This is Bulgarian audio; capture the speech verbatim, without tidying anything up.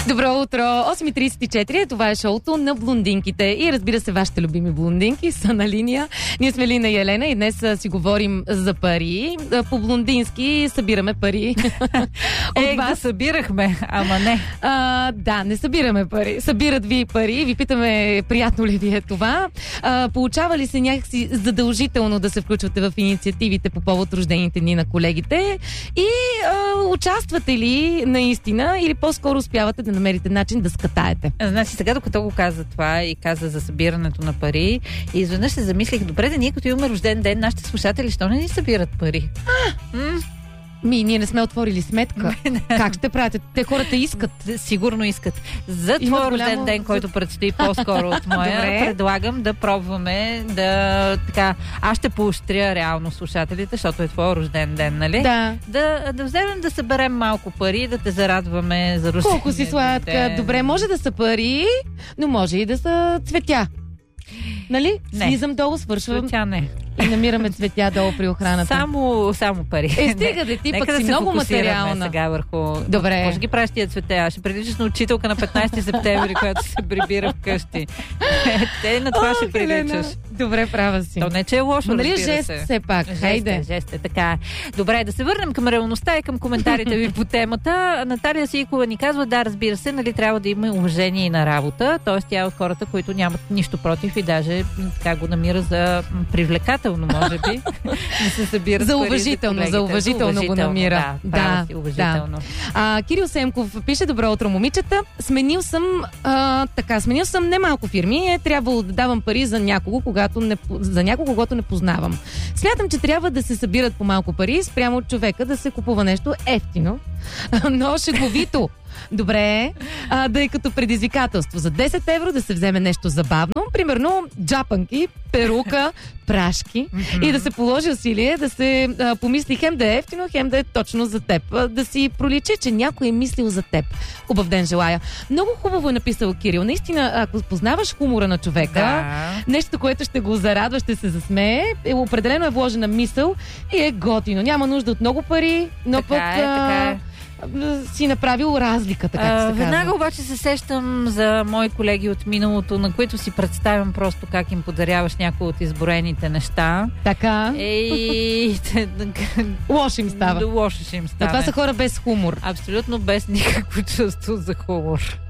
Добро утро! осем и тридесет и четири, това е шоуто на блондинките. И разбира се, вашите любими блондинки са на линия. Ние сме Лина и Елена и днес а, си говорим за пари. А, по блондински събираме пари. Е, да събирахме, ама не. А, да, не събираме пари. Събират ви пари. Ви питаме, приятно ли ви е това? А, получава ли се някакси задължително да се включвате в инициативите по повод рождените дни на колегите? И а, участвате ли наистина или по-скоро успявате да намерите начин да скатаете? Значи сега, докато го каза това и каза за събирането на пари, и изведнъж се замислих, добре, да ние като имаме рожден ден, нашите слушатели, що не ни събират пари? М? Ми, ние не сме отворили сметка. Как ще правите? Те хората искат. Сигурно искат. За твой рожден голямо... ден, който предстои по-скоро от моя, предлагам да пробваме да... така, аз ще поощря реално слушателите, защото е твой рожден ден, нали? Да. Да, да вземем да съберем малко пари, да те зарадваме за рожден. Колко си сладка. Добре, може да са пари, но може и да са цветя. Нали? Не. Слизам долу, свършвам. Цветя не. И намираме цветя долу при охраната. Само, само пари. Е, стига да ти, пък да си много материална. Сега върху... Добре. Може ги правиш тия цветя. Ще приличаш на учителка на петнайсети септември, която се прибира вкъщи. Те на това О, ще приличаш. Добре, права си. То не, че е лошо, нали разбира жест се. все пак? Жест Хайде. е, жест е, така. Добре, да се върнем към реалността и към коментарите ви по темата. Наталия Сийкова ни казва, да, разбира се, нали трябва да има уважение и на работа. Тоест тя е от хората, които нямат нищо против и даже така го намира за привлекателно, може би. Да се събира за уважително, за, за уважително го намира. Да, да, си, уважително. Да. А, Кирил Семков пише, добро утро, момичета. Сменил съм а, така, сменил съм немалко фирми. Е трябвало да давам пари за някого, когато не, за някого, когато не познавам. Смятам, че трябва да се събират по малко пари спрямо от човека да се купува нещо ефтино, но шеговито. Добре, а, да е като предизвикателство. За десет евро да се вземе нещо забавно, примерно джапанки, перука, прашки mm-hmm. и да се положи усилие да се а, помисли хем да е ефтино, хем да е точно за теб. А, да си проличи, че някой е мислил за теб. Хубав ден желая. Много хубаво е написал Кирил. Наистина, ако познаваш хумора на човека, да. нещо, което ще го зарадва, ще се засмее, е определено е вложена мисъл и е готино. Няма нужда от много пари, но така пък... Е, така е. си направил разликата, как се казва. Веднага обаче се сещам за мои колеги от миналото, на които си представям просто как им подаряваш някои от изброените неща. Така. Ей, лошо им става. Лошо ще им става. Но това са хора без хумор. Абсолютно без никакво чувство за хумор.